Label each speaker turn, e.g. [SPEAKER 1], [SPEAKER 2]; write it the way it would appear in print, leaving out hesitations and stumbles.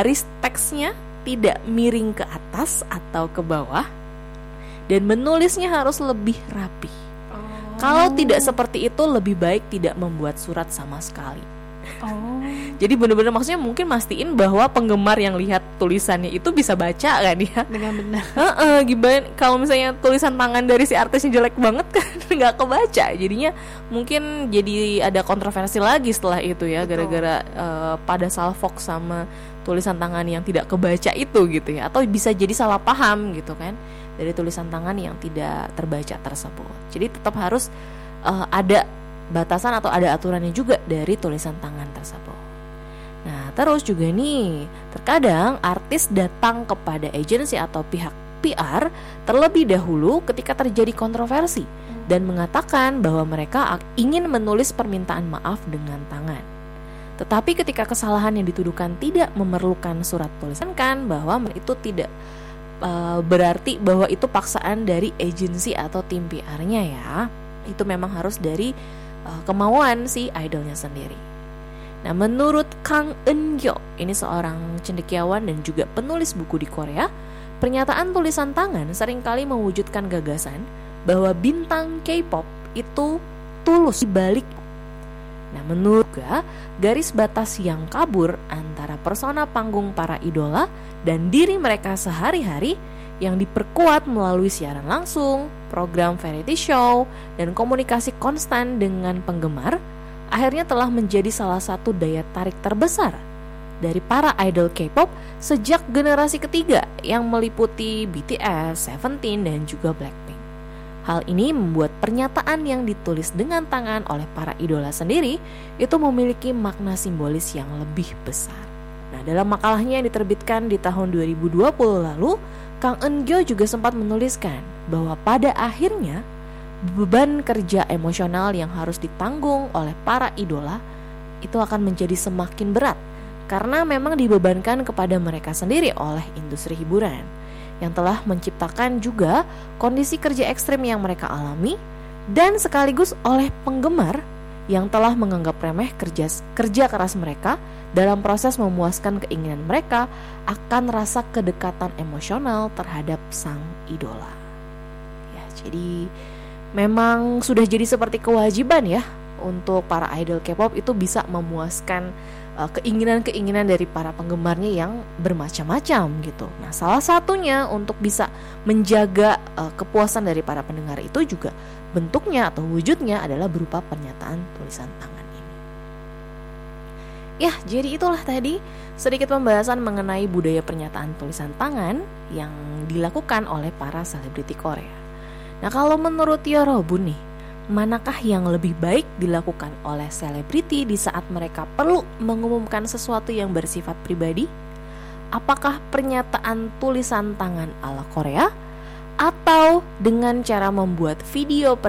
[SPEAKER 1] garis teksnya tidak miring ke atas atau ke bawah, dan menulisnya harus lebih rapi. Kalau tidak seperti itu, lebih baik tidak membuat surat sama sekali. Jadi benar-benar maksudnya mungkin mastiin bahwa penggemar yang lihat tulisannya itu bisa baca kan ya
[SPEAKER 2] dengan benar.
[SPEAKER 1] Gimana kalau misalnya tulisan tangan dari si artisnya jelek banget kan nggak kebaca, jadinya mungkin jadi ada kontroversi lagi setelah itu ya. Betul. Gara-gara pada salfok sama tulisan tangan yang tidak kebaca itu gitu ya, atau bisa jadi salah paham gitu kan dari tulisan tangan yang tidak terbaca tersebut. Jadi tetap harus ada batasan atau ada aturannya juga dari tulisan tangan tersebut. Nah, terus juga nih, terkadang artis datang kepada agensi atau pihak PR terlebih dahulu ketika terjadi kontroversi dan mengatakan bahwa mereka ingin menulis permintaan maaf dengan tangan. Tetapi ketika kesalahan yang dituduhkan tidak memerlukan surat tulisan, kan bahwa itu tidak berarti bahwa itu paksaan dari agensi atau tim PR-nya ya. Itu memang harus dari kemauan si idolnya sendiri. Nah, menurut Kang Eun-gyo, ini seorang cendekiawan dan juga penulis buku di Korea, pernyataan tulisan tangan seringkali mewujudkan gagasan bahwa bintang K-pop itu tulus dibalik. Nah, menurut juga garis batas yang kabur antara persona panggung para idola dan diri mereka sehari-hari yang diperkuat melalui siaran langsung, program variety show, dan komunikasi konstan dengan penggemar, akhirnya telah menjadi salah satu daya tarik terbesar dari para idol K-pop sejak generasi ketiga yang meliputi BTS, Seventeen, dan juga Blackpink. Hal ini membuat pernyataan yang ditulis dengan tangan oleh para idola sendiri itu memiliki makna simbolis yang lebih besar. Nah, dalam makalahnya yang diterbitkan di tahun 2020 lalu, Kang Eun-gyo juga sempat menuliskan bahwa pada akhirnya beban kerja emosional yang harus ditanggung oleh para idola itu akan menjadi semakin berat karena memang dibebankan kepada mereka sendiri oleh industri hiburan yang telah menciptakan juga kondisi kerja ekstrim yang mereka alami, dan sekaligus oleh penggemar yang telah menganggap remeh kerja keras mereka dalam proses memuaskan keinginan mereka akan rasa kedekatan emosional terhadap sang idola. Ya, jadi memang sudah jadi seperti kewajiban ya untuk para idol K-pop itu bisa memuaskan keinginan-keinginan dari para penggemarnya yang bermacam-macam gitu. Nah, salah satunya untuk bisa menjaga kepuasan dari para pendengar itu juga bentuknya atau wujudnya adalah berupa pernyataan tulisan tangan ini. Ya, jadi itulah tadi sedikit pembahasan mengenai budaya pernyataan tulisan tangan yang dilakukan oleh para selebriti Korea. Nah, kalau menurut Yorobun nih, manakah yang lebih baik dilakukan oleh selebriti di saat mereka perlu mengumumkan sesuatu yang bersifat pribadi? Apakah pernyataan tulisan tangan ala Korea atau dengan cara membuat video